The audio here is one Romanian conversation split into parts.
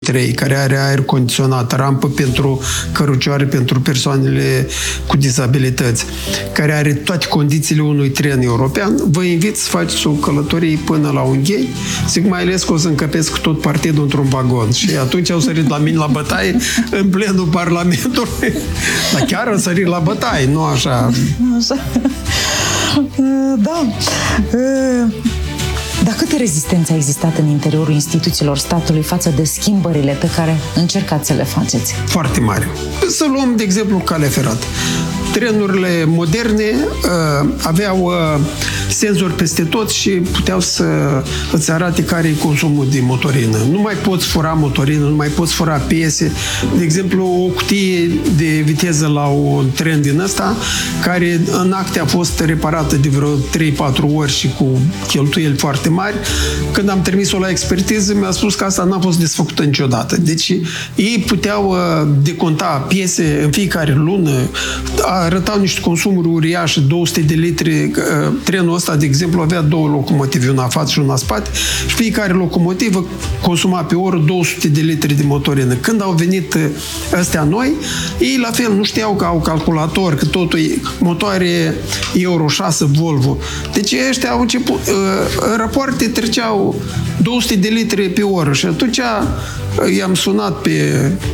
3, care are aer condiționat, rampă pentru cărucioare pentru persoanele cu dizabilități, care are toate condițiile unui tren european, vă invit să faceți o călătorie până la Ungheni. Zic mai ales că o să încăpesc tot partidul într-un vagon. Și atunci au sărit la mine la bătaie în plenul Parlamentului. Dar chiar au sărit la bătaie, nu așa. Da. Dar câtă rezistență a existat în interiorul instituțiilor statului față de schimbările pe care încercați să le faceți? Foarte mare. Să luăm, de exemplu, calea ferată. Trenurile moderne aveau senzori peste tot și puteau să îți arate care e consumul de motorină. Nu mai poți fura motorină, nu mai poți fura piese. De exemplu, o cutie de viteză la un tren din ăsta, care în acte a fost reparată de vreo 3-4 ori și cu cheltuieli foarte mari. Când am trimis-o la expertiză, mi-a spus că asta n-a fost desfăcută niciodată. Deci ei puteau deconta piese în fiecare lună, arătau niște consumuri uriașe, 200 de litri. Trenul ăsta, de exemplu, avea 2 locomotive, una față și una spate, și fiecare locomotivă consuma pe oră 200 de litri de motorină. Când au venit ăstea noi, ei la fel nu știau că au calculator, că totul e motoare Euro 6 Volvo. Deci ăștia au început, rapoarte treceau 200 de litri pe oră și atunci i-am sunat pe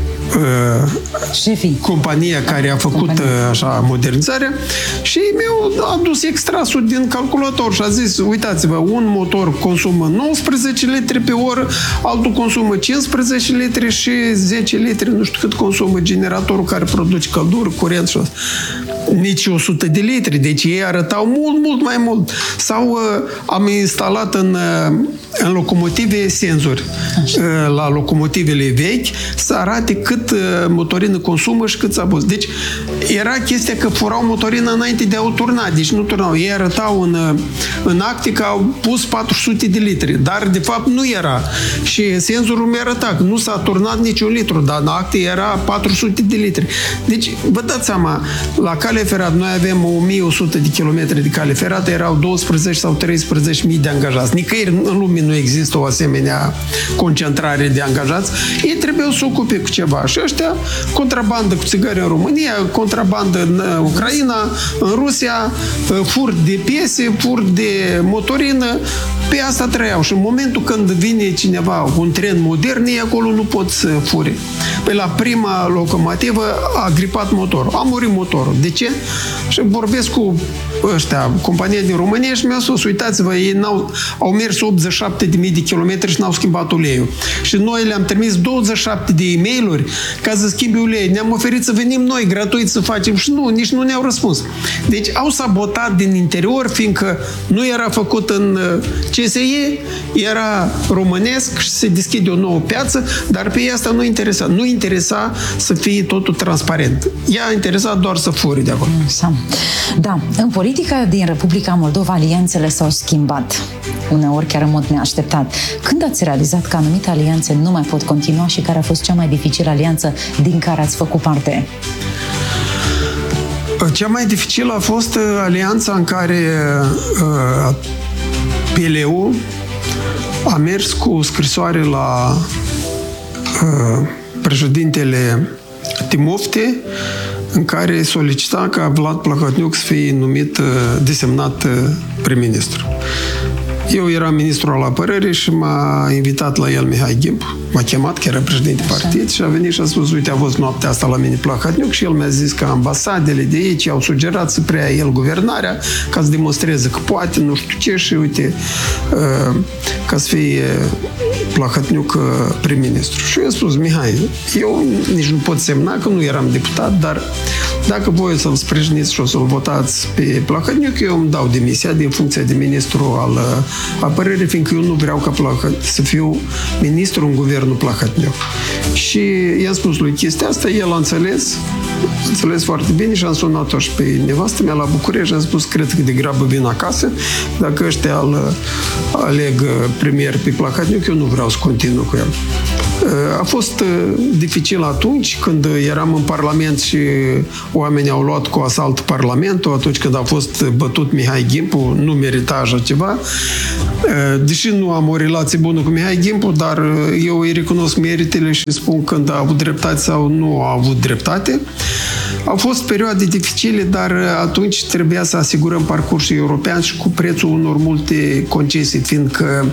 compania care a făcut așa modernizarea și mi-au adus extrasul din calculator și a zis, uitați-vă, un motor consumă 19 litri pe oră, altul consumă 15 litri și 10 litri, nu știu cât consumă generatorul care produce căldură, curent și nici 100 de litri, deci ei arătau mult, mult mai mult. Sau am instalat în locomotive senzori la locomotivele vechi să arate cât motorină consumă și cât s-a pus. Deci era chestia că furau motorină înainte de a o turna, deci nu turnau. Ei arătau în acte că au pus 400 de litri, dar de fapt nu era. Și senzorul mi arăta că nu s-a turnat niciun litru, dar în acte era 400 de litri. Deci vă dați seama, la cale ferată, noi avem 1100 de kilometri de cale ferată, erau 12 sau 13.000 de angajați. Nicăieri în lume nu există o asemenea concentrare de angajați. Ei trebuie să se ocupe cu ceva. Și ăștia, contrabandă cu țigări în România, contrabandă în Ucraina, în Rusia, furt de piese, furt de motorină, pe asta trăiau. Și în momentul când vine cineva, un tren modern, ei acolo nu pot să fure. Pe la prima locomotivă a gripat motorul. A murit motorul. De ce? Și vorbesc cu ăștia, compania din România și mi-a spus, uitați-vă, ei au mers 87.000 de kilometri și n-au schimbat uleiul. Și noi le-am trimis 27 de e-mail-uri ca să schimbi ulei. Ne-am oferit să venim noi gratuit să facem și nu, nici nu ne-au răspuns. Deci au sabotat din interior, fiindcă nu era făcut în CSE, era românesc și se deschide o nouă piață, dar pe ei asta nu interesa. Nu interesa să fie totul transparent. Ea a interesat doar să furi de acolo. Da, în politica din Republica Moldova alianțele s-au schimbat, uneori chiar în mod neașteptat. Când ați realizat că anumite alianțe nu mai pot continua și care a fost cea mai dificilă alianță din care ați făcut parte? Cea mai dificilă a fost alianța în care PLU a mers cu o scrisoare la președintele Timofte, în care solicita ca Vlad Plahotniuc să fie numit, desemnat prim-ministru. Eu eram ministru al apărării și m-a invitat la el Mihai Ghimp. M-a chemat, că era președinte partid, și a venit și a spus, uite, a fost noaptea asta la mine Plahotniuc și el mi-a zis că ambasadele de aici au sugerat să preia el guvernarea ca să demonstreze că poate, nu știu ce, și uite, ca să fie Plahotniuc prim-ministru. Și eu am spus, Mihai, eu nici nu pot semna că nu eram deputat, dar dacă voi să-l sprijiniți și o să-l votați pe Plahotniuc, eu îmi dau demisia din funcția de ministru al apărării, fiindcă eu nu vreau ca să fiu ministru în guvernul Plahotniuc. Și i-am spus lui chestia asta, el a înțeles foarte bine și am sunat-o și pe nevastă mea la București și am spus, cred că de grabă vin acasă, dacă ăștia aleg premier pe Plahotniuc, eu nu vreau să continu cu el. A fost dificil atunci când eram în Parlament și oamenii au luat cu asalt Parlamentul, atunci când a fost bătut Mihai Gimpu, nu merita așa ceva. Deși nu am o relație bună cu Mihai Gimpu, dar eu îi recunosc meritele și spun când a avut dreptate sau nu a avut dreptate. Au fost perioade dificile, dar atunci trebuia să asigurăm parcursul european și cu prețul unor multe concesii, fiindcă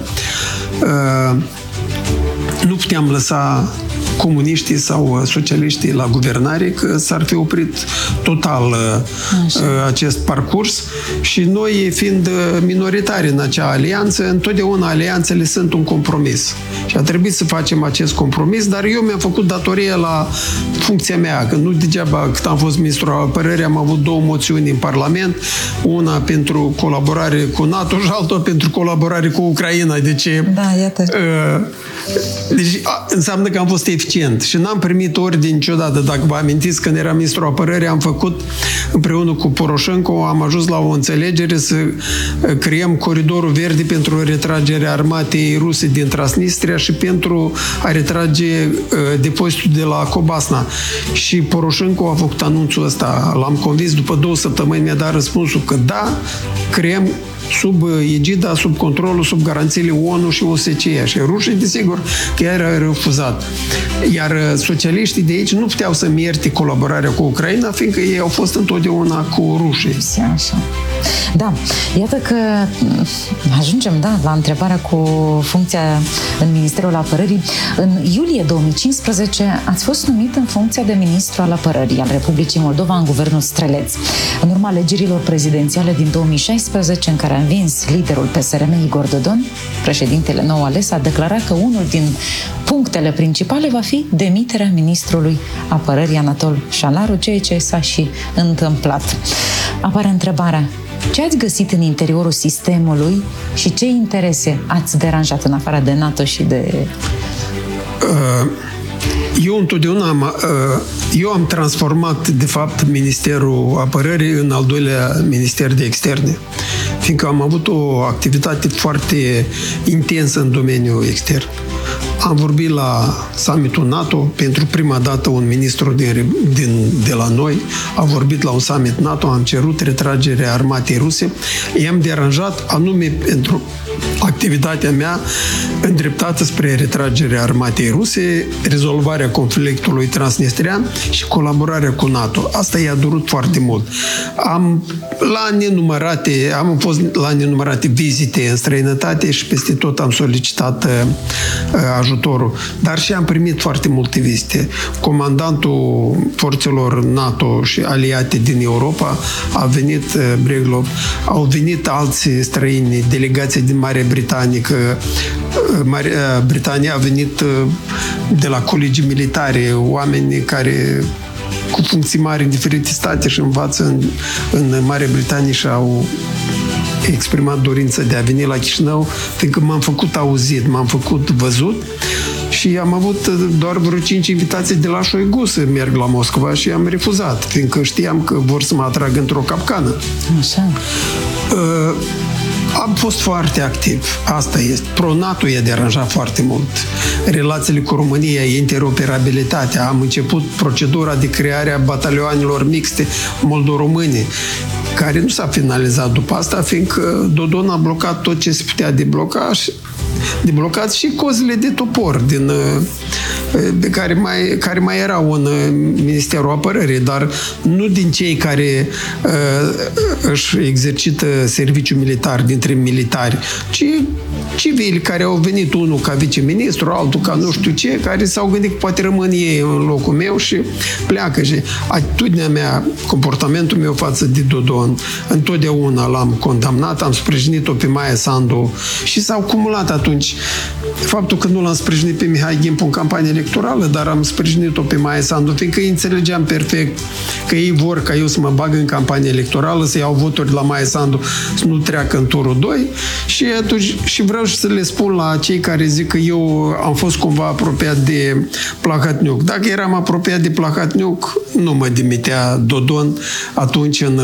nu puteam lăsa comuniștii sau socialiștii la guvernare, că s-ar fi oprit total acest parcurs și noi, fiind minoritari în acea alianță, întotdeauna alianțele sunt un compromis. Și a trebuit să facem acest compromis, dar eu mi-am făcut datoria la funcția mea, că nu degeaba cât am fost ministrul apărării, am avut 2 moțiuni în Parlament, una pentru colaborare cu NATO și alta pentru colaborare cu Ucraina. Deci, da, iată. Deci înseamnă că am fost eficient și n-am primit ordine niciodată. Dacă vă amintiți, când eram ministrul apărării, am făcut împreună cu Poroșenko, am ajuns la o înțelegere să creăm coridorul verde pentru retragerea armatei ruse din Transnistria și pentru a retrage depozitul de la Cobasna. Și Poroșenko a făcut anunțul ăsta. L-am convins, după 2 săptămâni mi-a dat răspunsul că da, creăm sub egida, sub controlul, sub garanțiile ONU și OSCE. Și rușii, desigur, că iar au refuzat. Iar socialiștii de aici nu puteau să-mi ierte colaborarea cu Ucraina, fiindcă ei au fost întotdeauna cu rușii. Așa. Da, iată că ajungem, la întrebarea cu funcția în Ministerul Apărării. În iulie 2015 ați fost numit în funcția de ministru al apărării al Republicii Moldova în guvernul Streleț. În urma alegerilor prezidențiale din 2016, în care a învins liderul PSRM Igor Dodon, președintele nou ales a declarat că unul din punctele principale va fi demiterea ministrului apărării Anatol Șalaru, ceea ce s-a și întâmplat. Apare întrebarea: ce ați găsit în interiorul sistemului și ce interese ați deranjat în afară de NATO și de... Eu întotdeauna am transformat, de fapt, Ministerul Apărării în al doilea Minister de Externe, fiindcă am avut o activitate foarte intensă în domeniul extern. Am vorbit la summitul NATO, pentru prima dată un ministru de la noi a vorbit la un summit NATO, am cerut retragerea armatei ruse, i-am deranjat anume pentru activitatea mea îndreptată spre retragerea armatei ruse, rezolvarea conflictului transnistrian și colaborarea cu NATO. Asta i-a durut foarte mult. Am fost la nenumărate vizite în străinătate și peste tot am solicitat ajutorul. Dar și am primit foarte multe vizite. Comandantul forțelor NATO și aliate din Europa a venit, Breglov, au venit alții străini, delegații din Marea Britanie, că Marea Britanie a venit de la colegii militare, oameni care cu funcții mari în diferite state și învață în Marea Britanie și au exprimat dorința de a veni la Chișinău, fiindcă m-am făcut auzit, m-am făcut văzut și am avut doar vreo 5 invitații de la Șoigu să merg la Moscova și am refuzat, fiindcă știam că vor să mă atrag într-o capcană. Așa. Am fost foarte activ. Asta este. Pro-NATO i-a deranjat foarte mult. Relațiile cu România, interoperabilitatea. Am început procedura de creare a batalioanelor mixte moldo-române, care nu s-a finalizat după asta, fiindcă Dodon a blocat tot ce se putea deblocat și cozile de topor care mai erau în Ministerul Apărării, dar nu din cei care își exercită serviciul militar, dintre militari, ci civili care au venit, unul ca viceministru, altul ca nu știu ce, care s-au gândit că poate rămân ei în locul meu și pleacă. Și atitudinea mea, comportamentul meu față de Dodon, întotdeauna l-am condamnat, am sprijinit-o pe Maia Sandu și s-au cumulat atunci faptul că nu l-am sprijinit pe Mihai Gimpu în campanie electorală, dar am sprijinit-o pe Maia Sandu, fiindcă îi înțelegeam perfect că ei vor ca eu să mă bag în campanie electorală, să iau voturi la Maia Sandu, să nu treacă în turul 2 și atunci și vreau și să le spun la cei care zic că eu am fost cumva apropiat de Plahotniuc. Dacă eram apropiat de Plahotniuc, nu mă demitea Dodon atunci în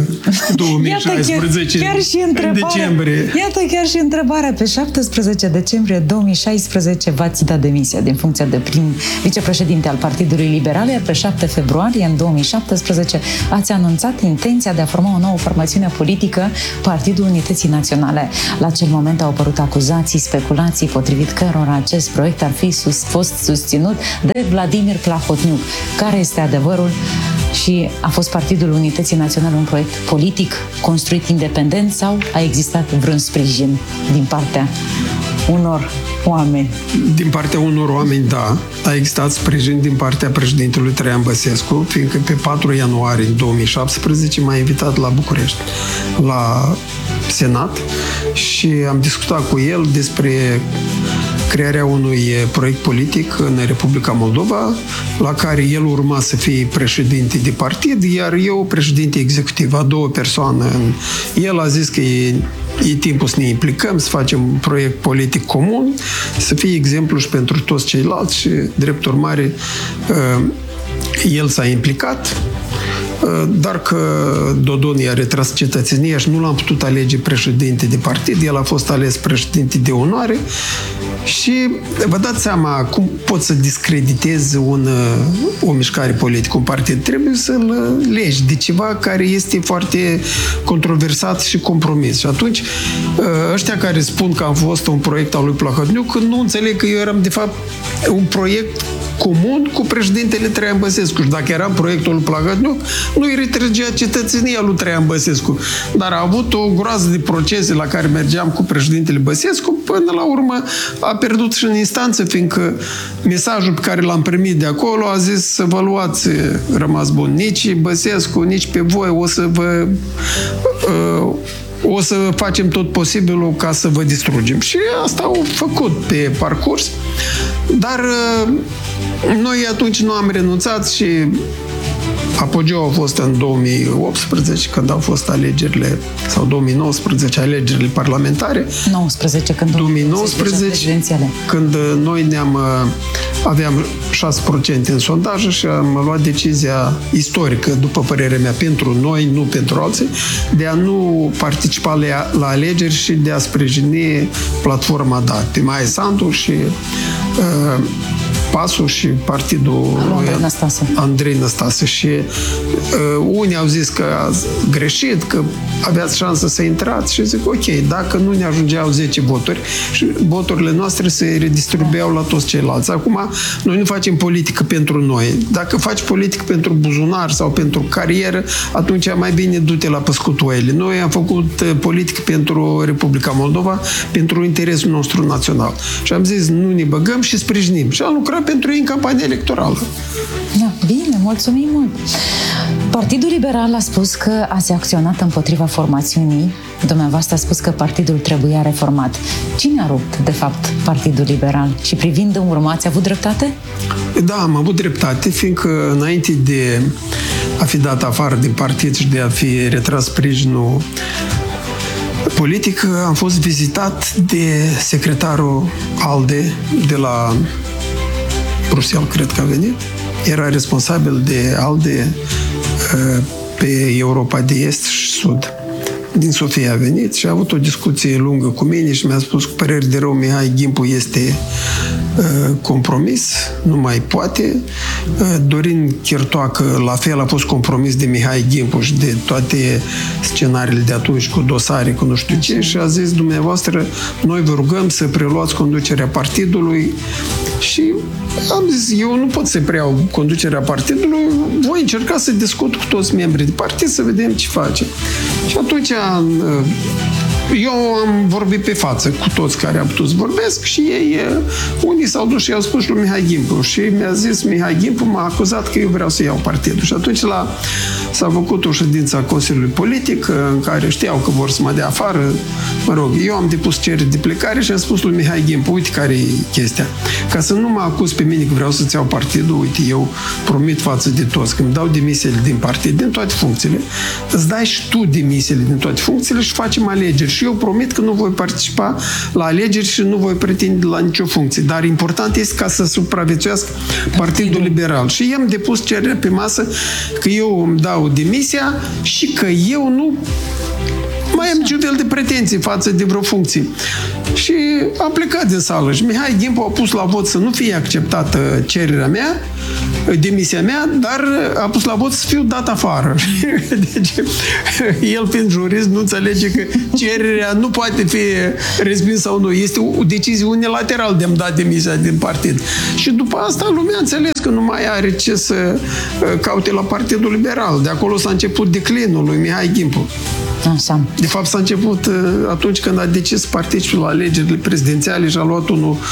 2016, chiar și în decembrie. Iată chiar și întrebarea. Pe 17 decembrie 2016 v-ați dat demisia din funcția de prim vicepreședinte al Partidului Liberal, iar pe 7 februarie în 2017 ați anunțat intenția de a forma o nouă formațiune politică, Partidul Unității Naționale. La acel moment au apărut acuzații, speculații potrivit cărora acest proiect ar fi fost susținut de Vladimir Plahotniuc. Care este adevărul? Și a fost Partidul Unității Naționale un proiect politic construit independent sau a existat vreun sprijin din partea unor oameni? Din partea unor oameni, da. A existat sprijin din partea președintelui Traian Băsescu, fiindcă pe 4 ianuarie 2017 m-a invitat la București, la Senat, și am discutat cu el despre crearea unui proiect politic în Republica Moldova, la care el urma să fie președinte de partid, iar eu președinte executiv, a două persoane. El a zis că e timpul să ne implicăm, să facem un proiect politic comun, să fie exemplu și pentru toți ceilalți și, drept urmare, el s-a implicat. Dar că Dodon i-a retras cetățenia și nu l-am putut alege președinte de partid, el a fost ales președinte de onoare și vă dați seama cum poți să discreditezi o mișcare politică, un partid. Trebuie să-l legi de ceva care este foarte controversat și compromis. Și atunci, ăștia care spun că am fost un proiect al lui Plahotniuc, nu înțeleg că eu eram, de fapt, un proiect comun cu președintele Traian Băsescu. Și dacă era proiectul lui Plahotniuc, nu îi retrăgea cetățenia lui Traian Băsescu. Dar a avut o groază de procese la care mergeam cu președintele Băsescu, până la urmă a pierdut și în instanță, fiindcă mesajul pe care l-am primit de acolo a zis să vă luați rămas bun. Nici Băsescu, nici pe voi o să facem tot posibilul ca să vă distrugem. Și asta au făcut pe parcurs. Dar noi atunci nu am renunțat și apogeul a fost în 2018, când au fost alegerile, sau 2019, alegerile parlamentare. 2019, când noi aveam 6% în sondaje și am luat decizia istorică, după părerea mea, pentru noi, nu pentru alții, de a nu participa la alegeri și de a sprijini platforma DA, pe Maia Sandu și PAS-ul și partidul Andrei Năstase. Și unii au zis că ați greșit, că aveați șansă să intrați și zic, ok, dacă nu ne ajungeau 10 voturi și voturile noastre se redistribuiau la toți ceilalți. Acum, noi nu facem politică pentru noi. Dacă faci politică pentru buzunar sau pentru carieră, atunci mai bine du-te la păscut oile. Noi am făcut politică pentru Republica Moldova, pentru interesul nostru național. Și am zis, nu ne băgăm și sprijinim. Și am lucrat pentru ei în campanie electorală. Da, bine, mulțumim mult! Partidul Liberal a spus că ați acționat împotriva formațiunii. Dumneavoastră a spus că partidul trebuia reformat. Cine a rupt, de fapt, Partidul Liberal? Și privind în urmă, ați avut dreptate? Da, am avut dreptate, fiindcă înainte de a fi dat afară din partid și de a fi retras sprijinul politic, am fost vizitat de secretarul ALDE de la Bruxelles, cred că a venit. Era responsabil de ALDE pe Europa de Est și Sud. Din Sofia a venit și a avut o discuție lungă cu mine și mi-a spus, cu păreri de rău, Mihai Gimpu este compromis, nu mai poate. Dorin Chirtoacă, la fel, a fost compromis de Mihai Gimpu și de toate scenariile de atunci, cu dosare, cu nu știu ce, și a zis, dumneavoastră, noi vă rugăm să preluați conducerea partidului. Și am zis, eu nu pot să preiau conducerea partidului, voi încerca să discut cu toți membrii de partid, să vedem ce facem. Și atunci eu am vorbit pe față cu toți care am putut să vorbesc și ei, unii s-au dus și i-au spus lui Mihai Gimpu și mi-a zis, Mihai Gimpu m-a acuzat că eu vreau să iau partidul. Și atunci s-a făcut o ședință a Consiliului Politic în care știau că vor să mă dea afară. Mă rog, eu am depus cereri de plecare și am spus lui Mihai Gimpu, uite care e chestia. Ca să nu mă acuz pe mine că vreau să-ți iau partidul, uite, eu promit față de toți, când dau demisiile din partid, din toate funcțiile, îți dai și tu demisiile din toate funcțiile și facem alegeri. Și și eu promit că nu voi participa la alegeri și nu voi pretinde la nicio funcție. Dar important este ca să supraviețuiască Partidul Liberal. Și i-am depus cererea pe masă că eu îmi dau demisia și că eu nu mai am niciun fel de pretenții față de vreo funcție. Și a plecat din sală și Mihai Gimpu a pus la vot să nu fie acceptată cererea mea, demisia mea, dar a pus la vot să fiu dat afară. Deci, el, fiind jurist, nu înțelege că cererea nu poate fi respinsă sau nu. Este o decizie unilaterală de a-mi da demisia din partid. Și după asta lumea a înțeles că nu mai are ce să caute la Partidul Liberal. De acolo s-a început declinul lui Mihai Gimpu. Așa. De fapt, s-a început atunci când a decis să participe la alegerile prezidențiale și a luat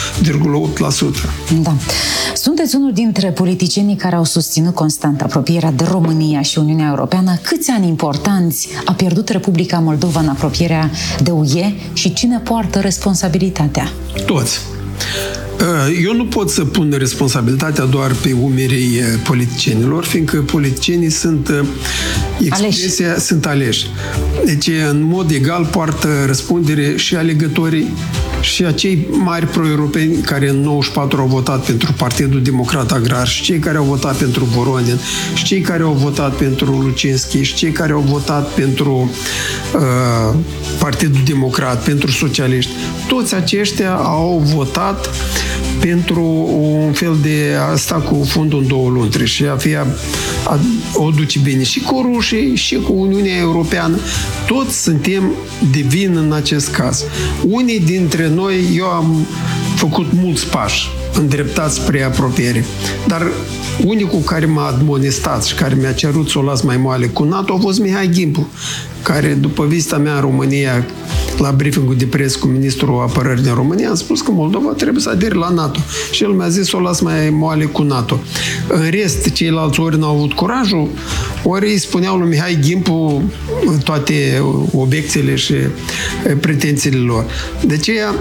1,8%. Da. Sunteți unul dintre politicienii care au susținut constant apropierea de România și Uniunea Europeană. Câți ani importanți a pierdut Republica Moldova în apropierea de UE și cine poartă responsabilitatea? Toți. Eu nu pot să pun responsabilitatea doar pe umerii politicienilor, fiindcă politicienii sunt expresia, sunt aleși. Deci, în mod egal, poartă răspundere și alegătorii și acei mari pro-europeni care în 94 au votat pentru Partidul Democrat Agrar și cei care au votat pentru Voronin și cei care au votat pentru Lucinski și cei care au votat pentru Partidul Democrat, pentru socialiști. Toți aceștia au votat pentru un fel de a sta cu fundul în două luntri și o duce bine și cu rușii și cu Uniunea Europeană. Toți suntem de vină în acest caz. Unii dintre noi, eu am făcut mulți pași îndreptați spre apropiere, dar unicul care m-a admonestat și care mi-a cerut să o las mai moale cu NATO a fost Mihai Gimpu, care după vizita mea în România la briefingul de presă cu ministrul apărării din România, am spus că Moldova trebuie să adere la NATO. Și el mi-a zis să o las mai moale cu NATO. În rest, ceilalți ori n-au avut curajul, ori îi spuneau lui Mihai Gimpu toate obiecțiile și pretențiile lor. De aceea,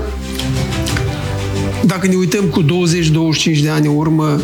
dacă ne uităm cu 20-25 de ani în urmă,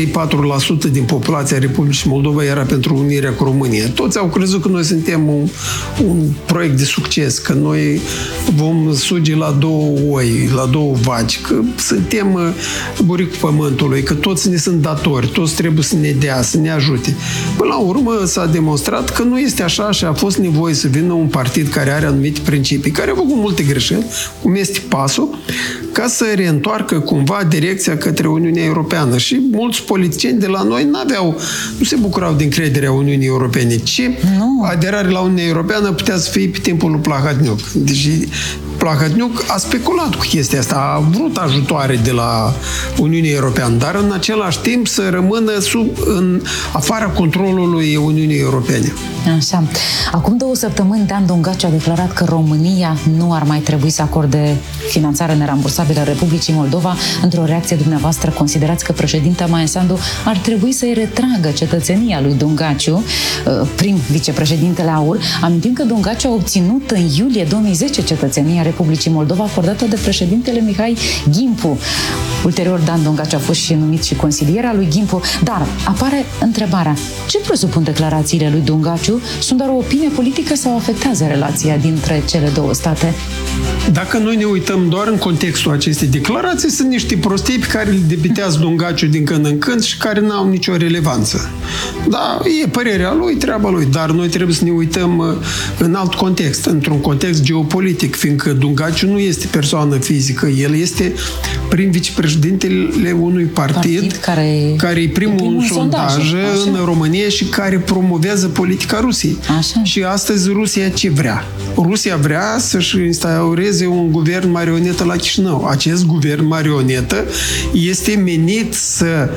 3-4% din populația Republicii Moldova era pentru unirea cu România. Toți au crezut că noi suntem un proiect de succes, că noi vom suge la două oi, la două vaci, că suntem buricul pământului, că toți ne sunt datori, toți trebuie să ne dea, să ne ajute. Până la urmă s-a demonstrat că nu este așa și a fost nevoie să vină un partid care are anumite principii, care a făcut multe greșeli, cum este PAS-ul, ca să reîntoarcă cumva direcția către Uniunea Europeană. Și mulți politicieni de la noi nu se bucurau de încrederea Uniunii Europene, ci aderarea la Uniunea Europeană putea să fie pe timpul lui Plahotniuc. Deci Plahotniuc a speculat cu chestia asta, a vrut ajutoare de la Uniunea Europeană, dar în același timp să rămână în afara controlului Uniunii Europene. Așa. Acum 2 săptămâni, Dan Dongaciu a declarat că România nu ar mai trebui să acorde finanțare nerambursabilă Republicii Moldova. Într-o reacție dumneavoastră, considerați că președinta Maia Sandu ar trebui să-i retragă cetățenia lui Dongaciu, prim vicepreședintele AUR. Amintim că Dongaciu a obținut în iulie 2010 cetățenia Republicii Moldova acordată de președintele Mihai Gimpu. Ulterior, Dan Dongaciu a fost și numit și consilier al lui Gimpu. Dar apare întrebarea, ce presupun declarațiile lui Dongaciu? Sunt doar o opinie politică sau afectează relația dintre cele două state? Dacă noi ne uităm doar în contextul acestei declarații, sunt niște prostii pe care le debitează Dongaciu din când în când și care n-au nicio relevanță. Da, e părerea lui, treaba lui, dar noi trebuie să ne uităm în alt context, într-un context geopolitic, fiindcă Dongaciu nu este persoană fizică, el este prim vicepreședintele unui partid care e primul în sondaj în România și care promovează politica Rusiei. Așa. Și astăzi Rusia ce vrea? Rusia vrea să-și instaureze un guvern marionetă la Chișinău. Acest guvern marionetă este menit să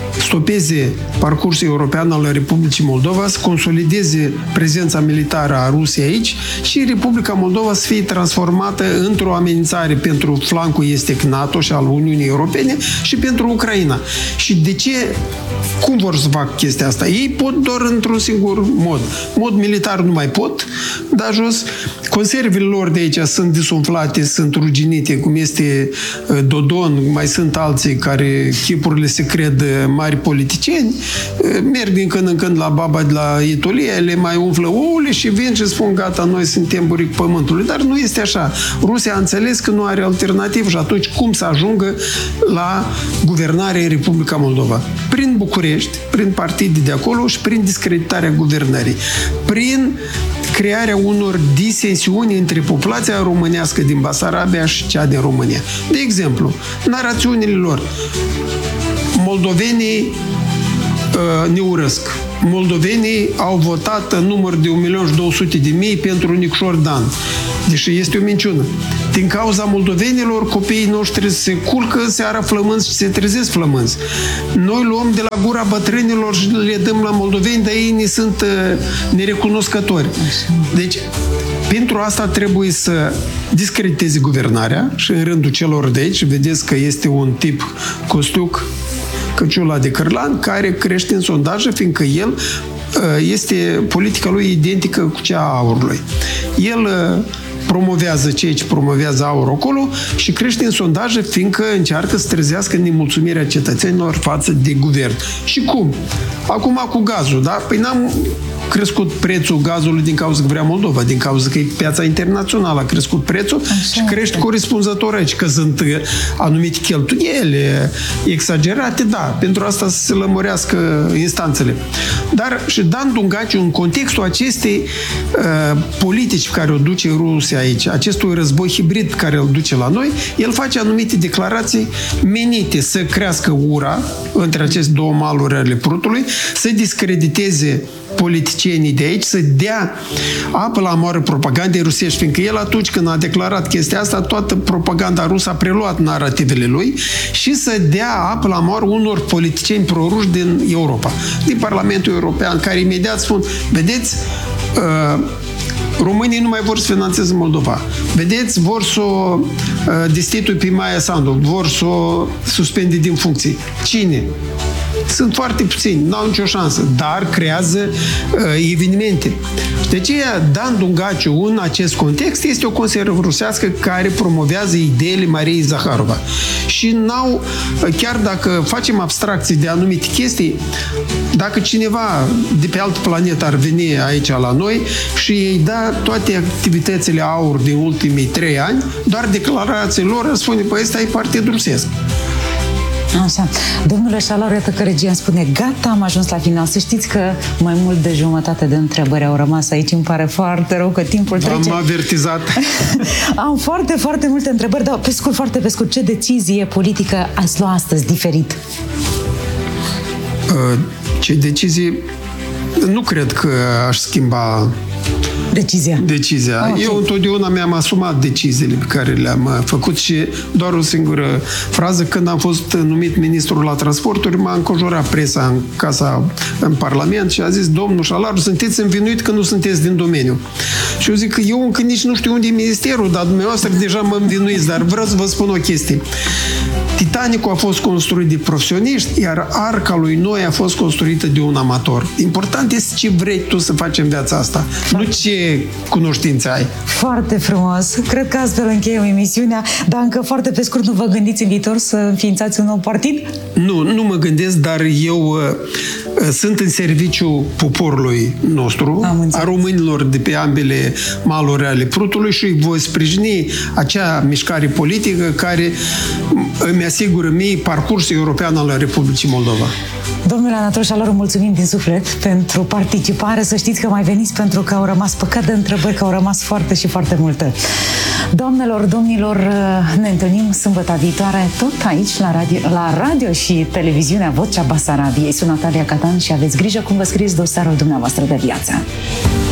stopeze parcursul european al Republicii Moldova, să consolideze prezența militară a Rusiei aici și Republica Moldova să fie transformată într-o amenințare pentru flancul estic NATO și al Uniunii Europene și pentru Ucraina. Și de ce? Cum vor să facă chestia asta? Ei pot doar într-un singur mod. Mod militar nu mai pot, dar jos. Conservele lor de aici sunt disumflate, sunt ruginite, cum este Dodon, mai sunt alții care chipurile se cred mari politicieni, merg din când în când la baba de la Itolia, le mai umflă ouăle și vin și spun gata, noi suntem buric pământului. Dar nu este așa. Rusia a înțeles că nu are alternativă și atunci cum să ajungă la guvernare în Republica Moldova? Prin București, prin partide de acolo și prin discreditarea guvernării. Prin crearea unor disensiuni între populația românească din Basarabia și cea din România. De exemplu, narațiunile lor. Moldovenii ne urăsc. Moldovenii au votat în număr de 1.200.000 pentru Nicșor Dan. Deși este o minciună. Din cauza moldovenilor, copiii noștri se culcă seara flămânzi și se trezesc flămânzi. Noi luăm de la gura bătrânilor și le dăm la moldoveni, dar ei ne sunt nerecunoscători. Deci, pentru asta trebuie să discrediteze guvernarea și în rândul celor de aici, vedeți că este un tip Costuc, Căciula de Cârlan, care crește în sondaje, fiindcă el este politica lui identică cu cea a Aurului. El promovează ceea ce promovează Aurul acolo și crește în sondaje, fiindcă încearcă să trezească nemulțumirea cetățenilor față de guvern. Și cum? Acum cu gazul, da? Păi n-am crescut prețul gazului din cauza că vrea Moldova, din cauza că e piața internațională a crescut prețul și crește corespunzător aici, că sunt anumite cheltuieli exagerate, da, pentru asta să se lămurească instanțele. Dar și Dan Dungaciu, în contextul acestei politici pe care o duce Rusia aici, acestui război hibrid care îl duce la noi, el face anumite declarații menite să crească ura între aceste două maluri ale Prutului, să discrediteze politicienii de aici, să dea apă la moară propagandei rusești, fiindcă el atunci când a declarat chestia asta, toată propaganda rusă a preluat narativele lui și să dea apă la moară unor politicieni proruși din Europa, din Parlamentul European, care imediat spun, vedeți, românii nu mai vor să finanțeze Moldova. Vedeți, vor să o destituie pe Maia Sandu, vor să o suspende din funcții. Cine? Sunt foarte puțini, n-au nicio șansă, dar creează evenimente. De aceea, Dan Dungaciu, în acest context, este o conservă rusească care promovează ideile Mariei Zaharova. Și n-au, chiar dacă facem abstracții de anumite chestii, dacă cineva de pe altă planetă ar veni aici la noi și îi da toate activitățile Aur din ultimii 3 ani, doar declarațiile lor spune, păi ăsta e partid rusesc. Așa. Domnule Șalaru, iată că regia îmi spune, gata, am ajuns la final. Să știți că mai mult de jumătate de întrebări au rămas aici. Îmi pare foarte rău că timpul trece. Am avertizat. Am foarte, foarte multe întrebări, dar pe scurt, foarte pe scurt, ce decizie politică ați luat astăzi diferit? Ce decizie? Nu cred că aș schimba decizia. Okay. Eu întotdeauna mi-am asumat deciziile pe care le-am făcut și doar o singură frază. Când am fost numit ministrul la transporturi, m-a înconjurat presa în Parlament și a zis, domnul Șalaru, sunteți învinuit că nu sunteți din domeniu. Și eu zic că eu încă nici nu știu unde e ministerul, dar dumneavoastră deja mă învinuiți, dar vreau să vă spun o chestie. Titanicul a fost construit de profesioniști, iar Arca lui Noe a fost construită de un amator. Important este ce vrei tu să faci în viața asta, nu ce cunoștințe ai. Foarte frumos. Cred că astfel încheiem emisiunea, dar încă foarte pe scurt, nu vă gândiți în viitor să înființați un nou partid? Nu mă gândesc, dar eu sunt în serviciu poporului nostru, a românilor de pe ambele maluri ale Prutului și voi sprijini acea mișcare politică care îmi asigură mie parcursul european al Republicii Moldova. Domnule Anatol Șalaru, mulțumim din suflet pentru participare. Să știți că mai veniți pentru că au rămas păcat de întrebări, că au rămas foarte și foarte multe. Doamnelor, domnilor, ne întâlnim sâmbătă viitoare tot aici la radio și televiziunea Vocea Basarabiei. Sunt Natalia Catan și aveți grijă cum vă scrieți dosarul dumneavoastră de viață.